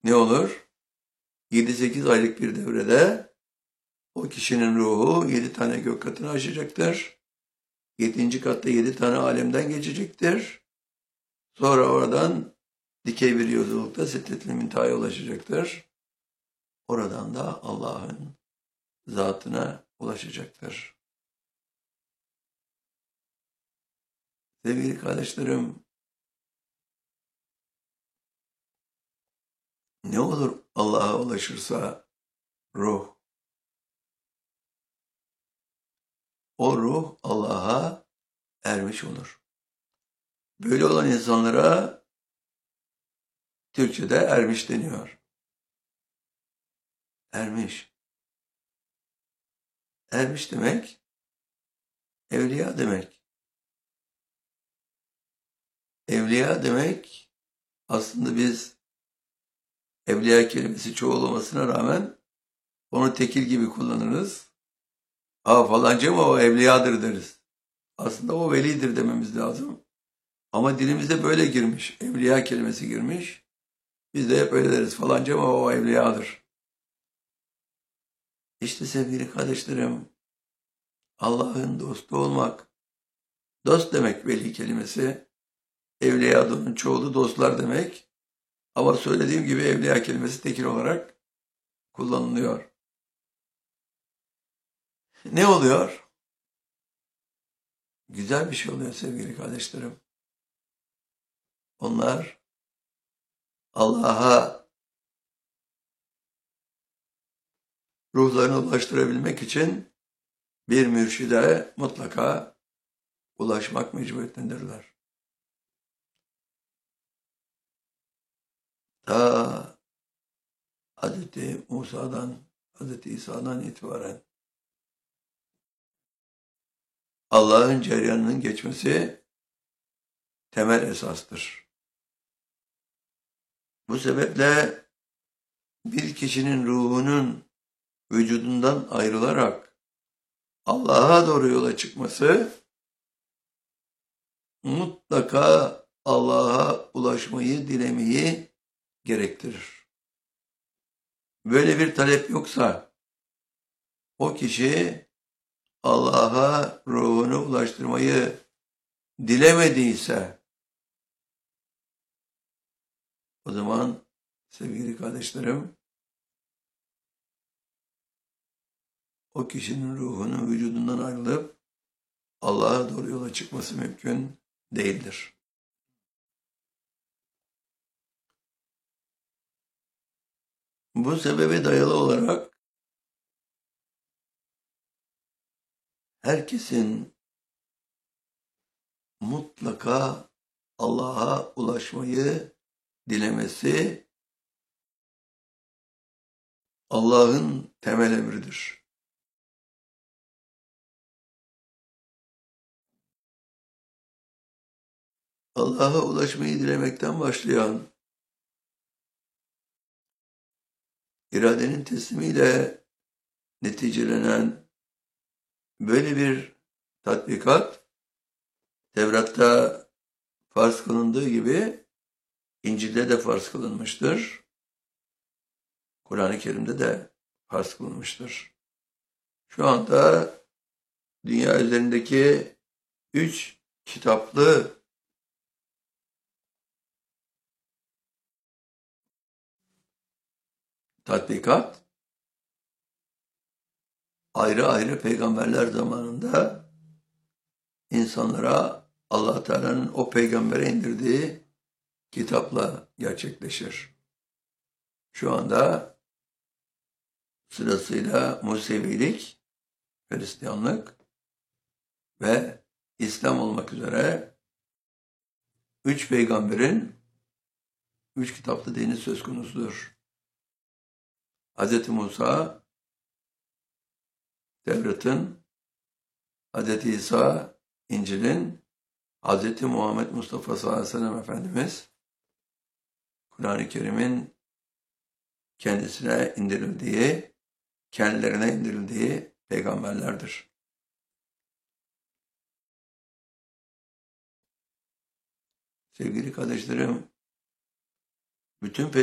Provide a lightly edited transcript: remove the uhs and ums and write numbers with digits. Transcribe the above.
ne olur? 7-8 aylık bir devrede o kişinin ruhu 7 tane gök katını aşacaktır. 7. katta 7 tane alemden geçecektir. Sonra oradan dikey bir yolculukta Sidret-i Münteha'ya ulaşacaktır. Oradan da Allah'ın zatına ulaşacaktır. Sevgili kardeşlerim, ne olur Allah'a ulaşırsa ruh? O ruh Allah'a ermiş olur. Böyle olan insanlara Türkçe'de ermiş deniyor. Ermiş. Ermiş demek, evliya demek. Evliya demek, aslında biz evliya kelimesi çoğul olmasına rağmen onu tekil gibi kullanırız. Falanca mı o evliyadır deriz. Aslında o velidir dememiz lazım. Ama dilimize böyle girmiş. Evliya kelimesi girmiş. Biz de hep öyle deriz. Falanca mı o evliyadır. İşte sevgili kardeşlerim, Allah'ın dostu olmak. Dost demek veli kelimesi. Evliyanın çoğulu dostlar demek. Ama söylediğim gibi evliya kelimesi tekil olarak kullanılıyor. Ne oluyor? Güzel bir şey oluyor sevgili kardeşlerim. Onlar Allah'a ruhlarını ulaştırabilmek için bir mürşide mutlaka ulaşmak mecburiyetindedirler. Ta Hz. Musa'dan, Hz. İsa'dan itibaren Allah'ın cereyanının geçmesi temel esastır. Bu sebeple bir kişinin ruhunun vücudundan ayrılarak Allah'a doğru yola çıkması mutlaka Allah'a ulaşmayı dilemeyi gerektirir. Böyle bir talep yoksa o kişi Allah'a ruhunu ulaştırmayı dilemediyse o zaman sevgili kardeşlerim o kişinin ruhunun vücudundan ayrılıp Allah'a doğru yola çıkması mümkün değildir. Bu sebebe dayalı olarak herkesin mutlaka Allah'a ulaşmayı dilemesi Allah'ın temel emridir. Allah'a ulaşmayı dilemekten başlayan iradenin teslimiyle neticelenen böyle bir tatbikat Tevrat'ta farz kılındığı gibi İncil'de de farz kılınmıştır. Kur'an-ı Kerim'de de farz kılınmıştır. Şu anda dünya üzerindeki 3 kitaplı tatbikat ayrı ayrı peygamberler zamanında insanlara Allah Teala'nın o peygambere indirdiği kitapla gerçekleşir. Şu anda sırasıyla Musevilik, Hristiyanlık ve İslam olmak üzere 3 peygamberin 3 kitaplı dini söz konusudur. Hz. Musa, Tevrat'ın, Hz. İsa, İncil'in, Hz. Muhammed Mustafa sallallahu aleyhi ve sellem Efendimiz, Kur'an-ı Kerim'in kendisine indirildiği, kendilerine indirildiği peygamberlerdir. Sevgili kardeşlerim, bütün